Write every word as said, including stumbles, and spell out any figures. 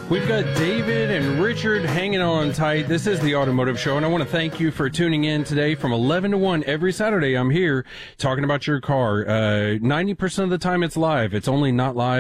We've got David and Richard hanging on tight. This is the Automotive Show, and I want to thank you for tuning in today from eleven to one every Saturday. I'm here talking about your car. Uh, ninety percent of the time it's live. It's only not live